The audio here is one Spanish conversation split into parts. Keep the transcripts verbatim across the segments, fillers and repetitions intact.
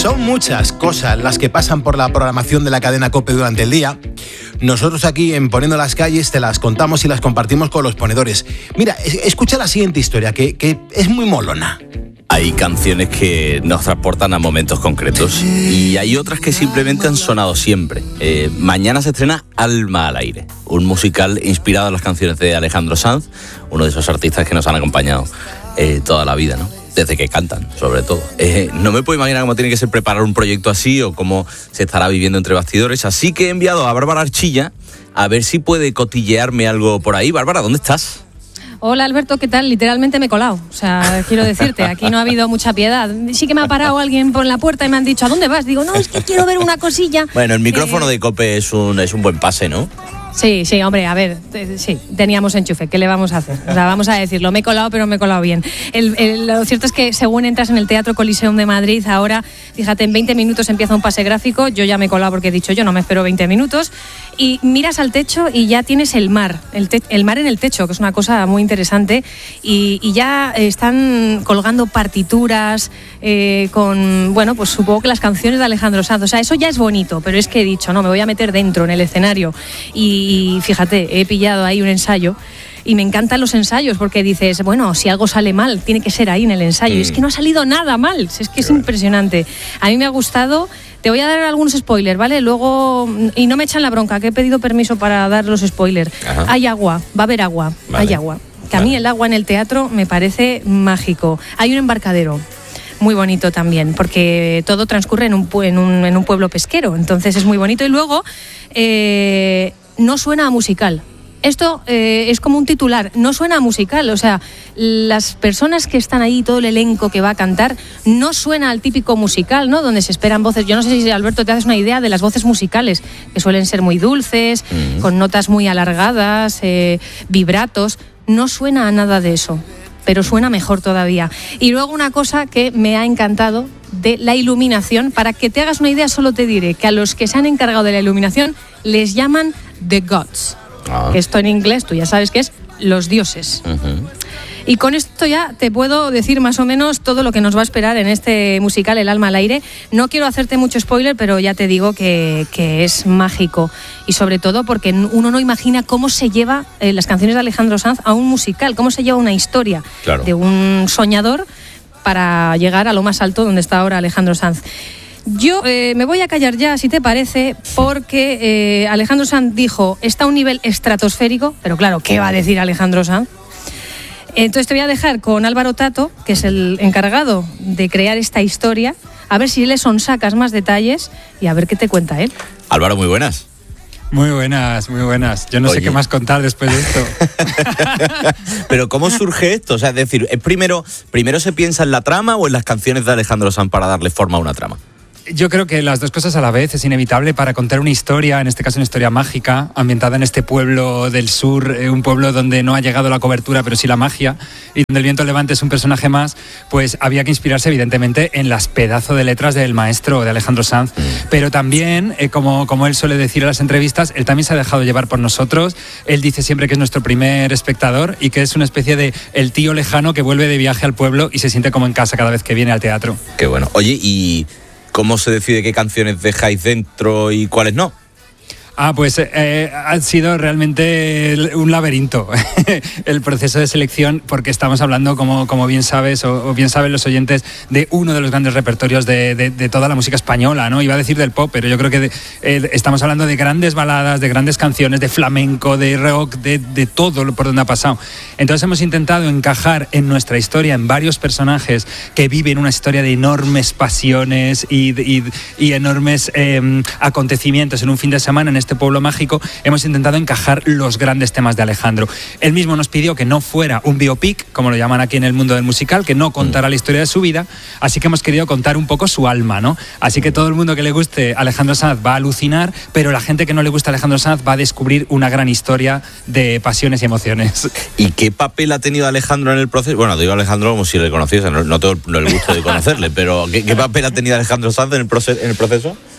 Son muchas cosas las que pasan por la programación de la cadena COPE durante el día. Nosotros aquí en Poniendo las Calles te las contamos y las compartimos con los ponedores. Mira, escucha la siguiente historia, que, que es muy molona. Hay canciones que nos transportan a momentos concretos y hay otras que simplemente han sonado siempre. Eh, mañana se estrena Alma al aire, un musical inspirado en las canciones de Alejandro Sanz, uno de esos artistas que nos han acompañado eh, toda la vida, ¿no? Desde que cantan, sobre todo. Eh, no me puedo imaginar cómo tiene que ser preparar un proyecto así o cómo se estará viviendo entre bastidores, así que he enviado a Bárbara Archilla a ver si puede cotillearme algo por ahí. Bárbara, ¿dónde estás? Hola Alberto, ¿qué tal? Literalmente me he colado, o sea, quiero decirte, aquí no ha habido mucha piedad. Sí que me ha parado alguien por la puerta y me han dicho, ¿a dónde vas? Digo, no, es que quiero ver una cosilla. Bueno, el micrófono eh... de COPE es un, es un buen pase, ¿no? Sí, sí, hombre, a ver, sí, teníamos enchufe, ¿qué le vamos a hacer? O sea, vamos a decirlo, me he colado, pero me he colado bien. El, el, lo cierto es que según entras en el Teatro Coliseum de Madrid, ahora, fíjate, en veinte minutos empieza un pase gráfico, yo ya me he colado porque he dicho yo, no me espero veinte minutos, y miras al techo y ya tienes el mar, el, te, el mar en el techo, que es una cosa muy interesante, y, y ya están colgando partituras eh, con, bueno, pues supongo que las canciones de Alejandro Sanz, o sea, eso ya es bonito, pero es que he dicho, no, me voy a meter dentro, en el escenario, y Y fíjate, he pillado ahí un ensayo y me encantan los ensayos porque dices, bueno, si algo sale mal, tiene que ser ahí en el ensayo. Mm. Y es que no ha salido nada mal, es que es impresionante. A mí me ha gustado. Te voy a dar algunos spoilers, ¿vale? Luego, y no me echan la bronca, que he pedido permiso para dar los spoilers. Ajá. Hay agua, va a haber agua, vale. Hay agua. Que a mí el agua en el teatro me parece mágico. Hay un embarcadero. Muy bonito también, porque todo transcurre en un, en un, en un pueblo pesquero, entonces es muy bonito. Y luego, eh, no suena a musical. Esto eh, es como un titular, no suena a musical, o sea, las personas que están ahí, todo el elenco que va a cantar, no suena al típico musical, ¿no? Donde se esperan voces. Yo no sé si, Alberto, te haces una idea de las voces musicales, que suelen ser muy dulces, mm. con notas muy alargadas, eh, vibratos. No suena a nada de eso, pero suena mejor todavía. Y luego una cosa que me ha encantado de la iluminación, para que te hagas una idea, solo te diré que a los que se han encargado de la iluminación les llaman The Gods, ah. que esto en inglés tú ya sabes que es los dioses. Uh-huh. Y con esto ya te puedo decir más o menos todo lo que nos va a esperar en este musical El alma al aire. No quiero hacerte mucho spoiler, pero ya te digo que, que es mágico. Y sobre todo porque uno no imagina cómo se lleva eh, las canciones de Alejandro Sanz a un musical, cómo se lleva una historia claro. de un soñador para llegar a lo más alto donde está ahora Alejandro Sanz. Yo eh, me voy a callar ya, si te parece, porque eh, Alejandro Sanz dijo, está a un nivel estratosférico, pero claro, ¿qué va a decir Alejandro Sanz? Entonces te voy a dejar con Álvaro Tato, que es el encargado de crear esta historia, a ver si le sonsacas más detalles y a ver qué te cuenta él. Álvaro, muy buenas. Muy buenas, muy buenas. Yo no Oye. sé qué más contar después de esto. Pero ¿cómo surge esto? O sea, es decir, ¿es primero, primero se piensa en la trama o en las canciones de Alejandro Sanz para darle forma a una trama? Yo creo que las dos cosas a la vez es inevitable para contar una historia, en este caso una historia mágica, ambientada en este pueblo del sur, un pueblo donde no ha llegado la cobertura, pero sí la magia, y donde el viento levante es un personaje más, pues había que inspirarse evidentemente en las pedazos de letras del maestro, de Alejandro Sanz. Pero también, eh, como, como él suele decir en las entrevistas, él también se ha dejado llevar por nosotros. Él dice siempre que es nuestro primer espectador y que es una especie de el tío lejano que vuelve de viaje al pueblo y se siente como en casa cada vez que viene al teatro. Qué bueno. Oye, y ¿cómo se decide qué canciones dejáis dentro y cuáles no? Ah, pues eh, ha sido realmente un laberinto el proceso de selección, porque estamos hablando, como, como bien sabes, o, o bien saben los oyentes, de uno de los grandes repertorios de, de, de toda la música española, ¿no? Iba a decir del pop, pero yo creo que de, eh, estamos hablando de grandes baladas, de grandes canciones, de flamenco, de rock, de, de todo por donde ha pasado. Entonces hemos intentado encajar en nuestra historia en varios personajes que viven una historia de enormes pasiones y, y, y enormes eh, acontecimientos en un fin de semana en este pueblo mágico. Hemos intentado encajar los grandes temas de Alejandro. Él mismo nos pidió que no fuera un biopic, como lo llaman aquí en el mundo del musical, que no contara la historia de su vida, así que hemos querido contar un poco su alma, ¿no? Así que todo el mundo que le guste Alejandro Sanz va a alucinar, pero la gente que no le gusta Alejandro Sanz va a descubrir una gran historia de pasiones y emociones. ¿Y qué papel ha tenido Alejandro en el proceso? Bueno, digo Alejandro como si le conociese, no, no tengo el gusto de conocerle, pero ¿qué, qué papel ha tenido Alejandro Sanz en el proceso? En el proceso?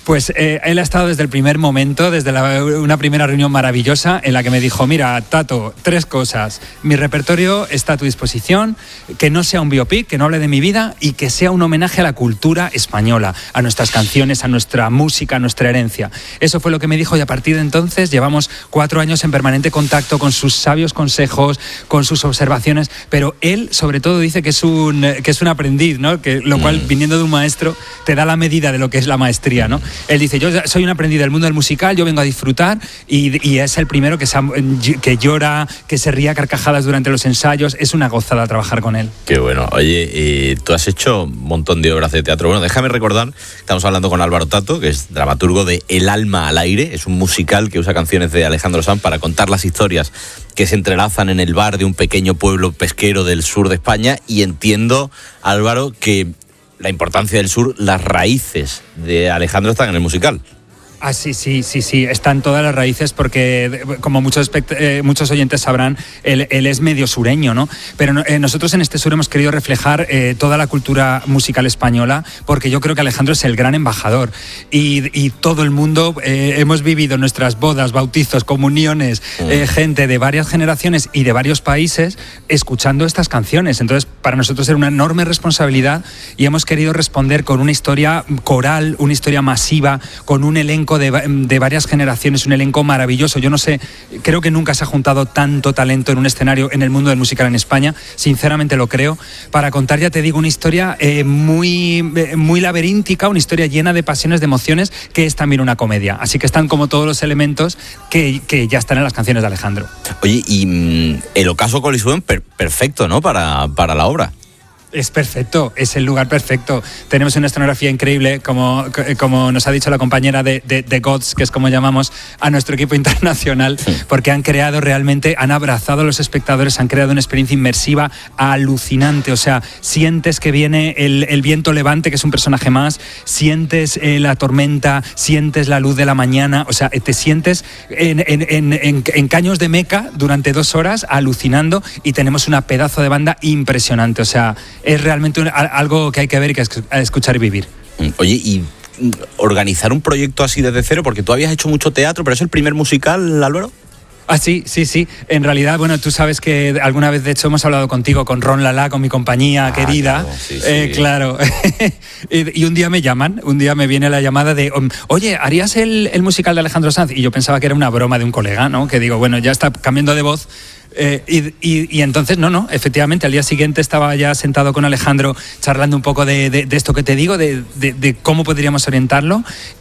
Pues eh, él ha estado desde el primer momento, desde la, una primera reunión maravillosa en la que me dijo, mira, Tato, tres cosas. Mi repertorio está a tu disposición, que no sea un biopic, que no hable de mi vida y que sea un homenaje a la cultura española, a nuestras canciones, a nuestra música, a nuestra herencia. Eso fue lo que me dijo y a partir de entonces llevamos cuatro años en permanente contacto con sus sabios consejos, con sus observaciones, pero él sobre todo dice que es un, que es un aprendiz, ¿no? Que, lo cual, viniendo de un maestro, te da la medida de lo que es la maestría, ¿no? Él dice, yo soy un aprendiz del mundo del musical, yo vengo a disfrutar y, y es el primero que, se, que llora, que se ría a carcajadas durante los ensayos. Es una gozada trabajar con él. Qué bueno. Oye, eh, tú has hecho un montón de obras de teatro. Bueno, déjame recordar, estamos hablando con Álvaro Tato, que es dramaturgo de El alma al aire. Es un musical que usa canciones de Alejandro Sanz para contar las historias que se entrelazan en el bar de un pequeño pueblo pesquero del sur de España. Y entiendo, Álvaro, que la importancia del sur, las raíces de Alejandro están en el musical. Ah, sí, sí, sí, sí, están todas las raíces porque, como muchos, eh, muchos oyentes sabrán, él, él es medio sureño, ¿no? Pero no, eh, nosotros en este sur hemos querido reflejar eh, toda la cultura musical española porque yo creo que Alejandro es el gran embajador y, y todo el mundo eh, hemos vivido nuestras bodas, bautizos, comuniones, mm. eh, gente de varias generaciones y de varios países escuchando estas canciones. Entonces, para nosotros era una enorme responsabilidad y hemos querido responder con una historia coral, una historia masiva, con un elenco De, de varias generaciones, un elenco maravilloso. Yo no sé, creo que nunca se ha juntado tanto talento en un escenario en el mundo del musical en España, sinceramente lo creo, para contar, ya te digo, una historia eh, muy, muy laberíntica, una historia llena de pasiones, de emociones, que es también una comedia. Así que están como todos los elementos que, que ya están en las canciones de Alejandro. Oye, y mmm, el Ocaso Coliseum, per- perfecto, ¿no? Para, para la obra. Es perfecto, es el lugar perfecto. Tenemos una escenografía increíble, como, como nos ha dicho la compañera de, de, de Gods, que es como llamamos a nuestro equipo internacional, porque han creado realmente, han abrazado a los espectadores, han creado una experiencia inmersiva alucinante. O sea, sientes que viene el, el viento levante, que es un personaje más, sientes eh, la tormenta, sientes la luz de la mañana, o sea, te sientes en, en, en, en, en Caños de Meca durante dos horas alucinando y tenemos una pedazo de banda impresionante. O sea, es realmente un, algo que hay que ver y que escuchar y vivir. Oye, y organizar un proyecto así desde cero, porque tú habías hecho mucho teatro, pero ¿es el primer musical, Álvaro? Ah, sí, sí, sí. En realidad, bueno, tú sabes que alguna vez, de hecho, hemos hablado contigo, con Ron Lala, con mi compañía ah, querida. Claro, sí, sí. Eh, claro. y, y un día me llaman, un día me viene la llamada de, oye, ¿harías el, el musical de Alejandro Sanz? Y yo pensaba que era una broma de un colega, ¿no? Que digo, bueno, ya está cambiando de voz. Eh, y, y, y entonces, no, no, efectivamente, al día siguiente estaba ya sentado con Alejandro charlando un poco de, de, de esto que te digo, de, de, de cómo podríamos orientarlo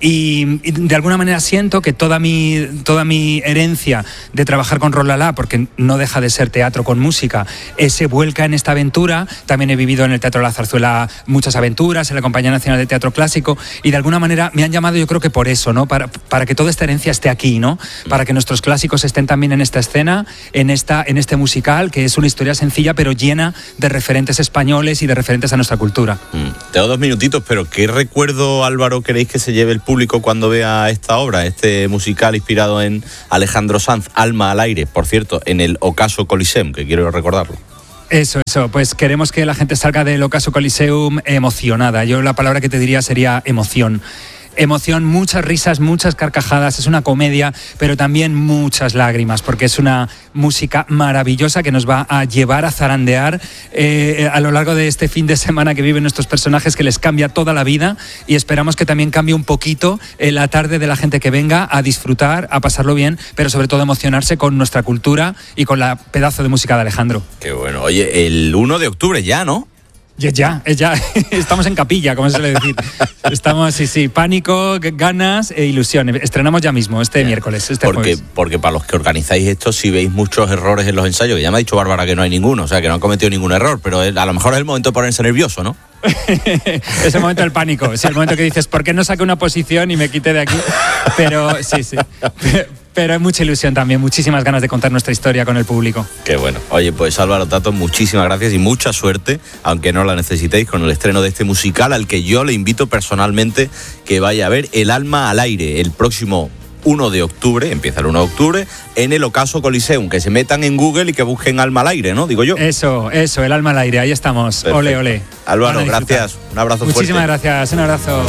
y, y de alguna manera siento que toda mi, toda mi herencia de trabajar con Ron Lala, porque no deja de ser teatro con música, eh, se vuelca en esta aventura. También he vivido en el Teatro La Zarzuela muchas aventuras, en la Compañía Nacional de Teatro Clásico y de alguna manera me han llamado, yo creo que por eso, ¿no? Para, para que toda esta herencia esté aquí, ¿no? Para que nuestros clásicos estén también en esta escena, en esta en este musical, que es una historia sencilla pero llena de referentes españoles y de referentes a nuestra cultura. Mm. Te doy dos minutitos, pero ¿qué recuerdo, Álvaro, queréis que se lleve el público cuando vea esta obra, este musical inspirado en Alejandro Sanz, Alma al aire, por cierto, en el Ocaso Coliseum, que quiero recordarlo? Eso, eso, pues queremos que la gente salga del Ocaso Coliseum emocionada. Yo la palabra que te diría sería emoción. Emoción, muchas risas, muchas carcajadas, es una comedia, pero también muchas lágrimas, porque es una música maravillosa que nos va a llevar a zarandear eh, a lo largo de este fin de semana que viven nuestros personajes, que les cambia toda la vida y esperamos que también cambie un poquito eh, la tarde de la gente que venga a disfrutar, a pasarlo bien, pero sobre todo emocionarse con nuestra cultura y con la pedazo de música de Alejandro. Qué bueno. Oye, el uno de octubre ya, ¿no? Ya, ya, ya, estamos en capilla, como se suele decir. Estamos, sí, sí, pánico, ganas e ilusión. Estrenamos ya mismo, este Bien. miércoles, este porque, jueves. Porque para los que organizáis esto, si veis muchos errores en los ensayos, que ya me ha dicho Bárbara que no hay ninguno, o sea, que no han cometido ningún error, pero a lo mejor es el momento de ponerse nervioso, ¿no? Es el momento del pánico, es el momento que dices, ¿por qué no saqué una posición y me quité de aquí? Pero sí, sí. Pero hay mucha ilusión también, muchísimas ganas de contar nuestra historia con el público. Qué bueno. Oye, pues Álvaro Tato, muchísimas gracias y mucha suerte, aunque no la necesitéis, con el estreno de este musical al que yo le invito personalmente que vaya a ver, El alma al aire, el próximo uno de octubre, empieza el uno de octubre, en el Ocaso Coliseum. Que se metan en Google y que busquen Alma al aire, ¿no? Digo yo. Eso, eso, El alma al aire, ahí estamos. Perfecto. Ole, ole. Álvaro, gracias. Un abrazo Muchísimas fuerte. Muchísimas gracias, un abrazo.